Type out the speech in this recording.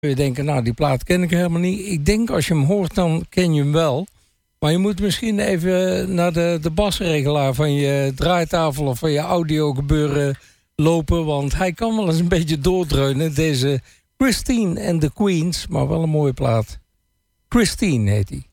Kun je denken, nou, die plaat ken ik helemaal niet. Ik denk, als je hem hoort, dan ken je hem wel. Maar je moet misschien even naar de basregelaar van je draaitafel of van je audiogebeuren lopen. Want hij kan wel eens een beetje doordreunen. Deze Christine and the Queens, maar wel een mooie plaat. Christine heet hij.